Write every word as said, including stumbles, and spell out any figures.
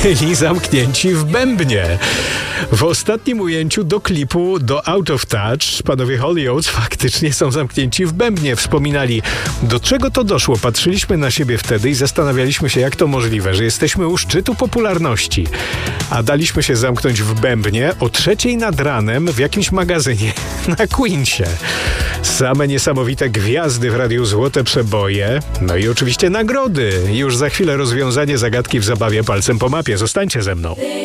byli zamknięci w bębnie. W ostatnim ujęciu do klipu do Out of Touch panowie Holy Oates faktycznie są zamknięci w bębnie. Wspominali, do czego to doszło. Patrzyliśmy na siebie wtedy i zastanawialiśmy się, jak to możliwe, że jesteśmy u szczytu popularności, a daliśmy się zamknąć w bębnie o trzeciej nad ranem w jakimś magazynie na Queensie. Same niesamowite gwiazdy w Radiu Złote Przeboje, no i oczywiście nagrody. Już za chwilę rozwiązanie zagadki w zabawie palcem po mapie. Zostańcie ze mną.